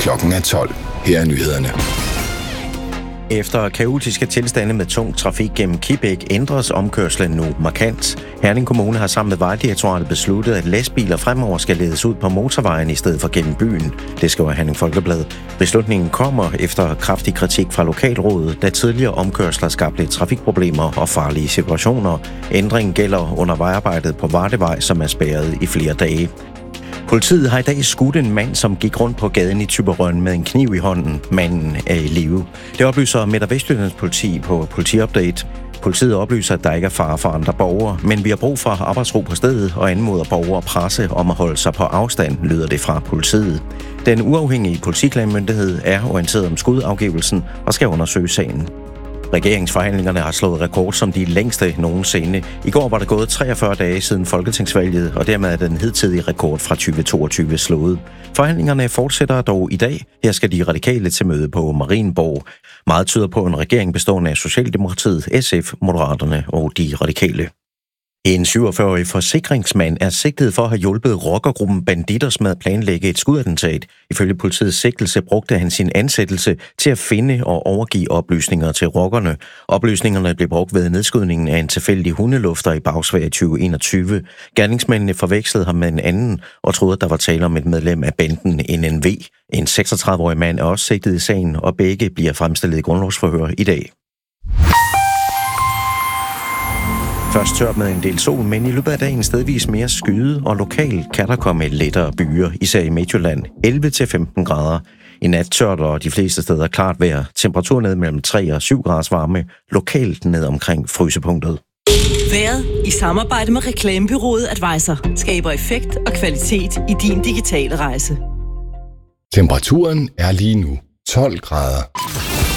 Klokken er 12. Her er nyhederne. Efter kaotiske tilstande med tung trafik gennem Kibæk ændres omkørslen nu markant. Herning Kommune har sammen med Vejdirektoratet besluttet, at lastbiler fremover skal ledes ud på motorvejen i stedet for gennem byen. Det skriver Herning Folkeblad. Beslutningen kommer efter kraftig kritik fra lokalrådet, da tidligere omkørsler skabte trafikproblemer og farlige situationer. Ændringen gælder under vejarbejdet på Vardevej, som er spærret i flere dage. Politiet har i dag skudt en mand, som gik rundt på gaden i Thyborøn med en kniv i hånden. Manden er i live. Det oplyser Midt- og Vestjyllands politi på Politiupdate. Politiet oplyser, at der ikke er fare for andre borgere, men vi har brug for arbejdsro på stedet og anmoder borgere og presse om at holde sig på afstand, lyder det fra politiet. Den uafhængige politiklagemyndighed er orienteret om skudafgivelsen og skal undersøge sagen. Regeringsforhandlingerne har slået rekord som de længste nogensinde. I går var det gået 43 dage siden folketingsvalget, og dermed er den hidtidige rekord fra 2022 slået. Forhandlingerne fortsætter dog i dag. Her skal de radikale til møde på Marienborg. Meget tyder på en regering bestående af Socialdemokratiet, SF, Moderaterne og de radikale. En 47-årig forsikringsmand er sigtet for at have hjulpet rockergruppen Bandidos med at planlægge et skudattentat. Ifølge politiets sigtelse brugte han sin ansættelse til at finde og overgive oplysninger til rockerne. Oplysningerne blev brugt ved nedskydningen af en tilfældig hundelufter i Bagsværd i 2021. Gerningsmændene forvekslede ham med en anden og troede, at der var tale om et medlem af banden NNV. En 36-årig mand er også sigtet i sagen, og begge bliver fremstillet i grundlovsforhør i dag. Først tørt med en del sol, men i løbet af dagen stedvis mere skyde, og lokalt kan der komme lettere byer, især i Midtjylland, 11-15 grader. I nat tørt og de fleste steder klart vejr. Temperatur ned mellem 3 og 7 graders varme, lokalt ned omkring frysepunktet. Været i samarbejde med reklamebureauet Advisor skaber effekt og kvalitet i din digitale rejse. Temperaturen er lige nu 12 grader.